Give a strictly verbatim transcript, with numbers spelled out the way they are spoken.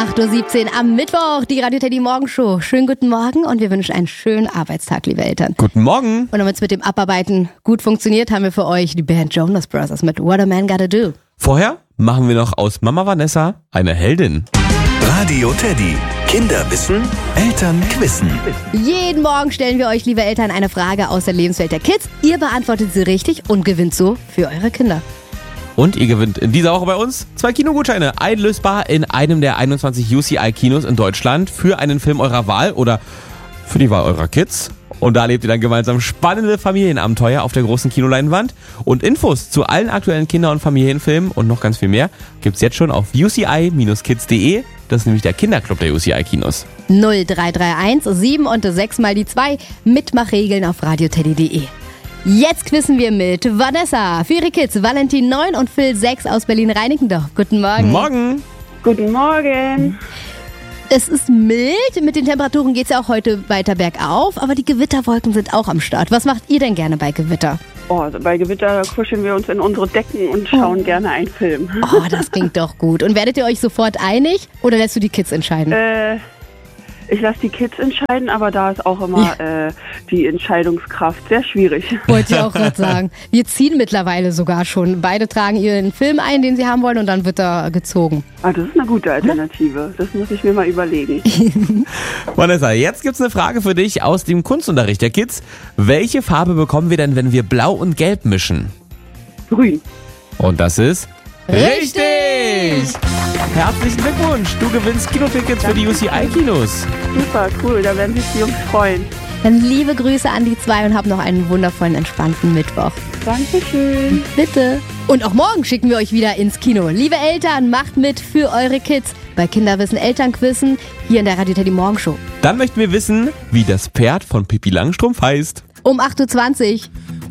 acht Uhr siebzehn am Mittwoch, die Radio Teddy Morgenshow. Schönen guten Morgen und wir wünschen einen schönen Arbeitstag, liebe Eltern. Guten Morgen. Und damit es mit dem Abarbeiten gut funktioniert, haben wir für euch die Band Jonas Brothers mit What a Man Gotta Do. Vorher machen wir noch aus Mama Vanessa eine Heldin. Radio Teddy. Kinder wissen, Eltern quissen. Jeden Morgen stellen wir euch, liebe Eltern, eine Frage aus der Lebenswelt der Kids. Ihr beantwortet sie richtig und gewinnt so für eure Kinder. Und ihr gewinnt in dieser Woche bei uns zwei Kinogutscheine, einlösbar in einem der einundzwanzig U C I-Kinos in Deutschland für einen Film eurer Wahl oder für die Wahl eurer Kids. Und da erlebt ihr dann gemeinsam spannende Familienabenteuer auf der großen Kinoleinwand. Und Infos zu allen aktuellen Kinder- und Familienfilmen und noch ganz viel mehr gibt's jetzt schon auf u c i Bindestrich kids punkt de. Das ist nämlich der Kinderclub der U C I-Kinos. null drei drei eins sieben und sechs mal die zwei. Mitmachregeln auf radioteddy punkt de. Jetzt quizzen wir mit Vanessa für ihre Kids, Valentin neun und Phil sechs aus Berlin-Reinickendorf. Guten Morgen. Morgen. Guten Morgen. Es ist mild, mit den Temperaturen geht es ja auch heute weiter bergauf, aber die Gewitterwolken sind auch am Start. Was macht ihr denn gerne bei Gewitter? Oh, also bei Gewitter kuscheln wir uns in unsere Decken und schauen oh. gerne einen Film. Oh, das klingt doch gut. Und werdet ihr euch sofort einig oder lässt du die Kids entscheiden? Äh, ich lasse die Kids entscheiden, aber da ist auch immer ja. äh, die Entscheidungskraft sehr schwierig. Wollte ich auch gerade sagen. Wir ziehen mittlerweile sogar schon. Beide tragen ihren Film ein, den sie haben wollen, und dann wird er gezogen. Ah, das ist eine gute Alternative. Das muss ich mir mal überlegen. Vanessa, jetzt gibt's eine Frage für dich aus dem Kunstunterricht der Kids. Welche Farbe bekommen wir denn, wenn wir Blau und Gelb mischen? Grün. Und das ist richtig! Herzlichen Glückwunsch! Du gewinnst Kinotickets für die U C I-Kinos. Super, cool. Da werden sich die Jungs freuen. Dann liebe Grüße an die zwei und hab noch einen wundervollen, entspannten Mittwoch. Dankeschön. Bitte. Und auch morgen schicken wir euch wieder ins Kino. Liebe Eltern, macht mit für eure Kids bei Kinderwissen Elternquissen hier in der Radio Teddy Morgenshow. Dann möchten wir wissen, wie das Pferd von Pippi Langstrumpf heißt. Um acht Uhr zwanzig.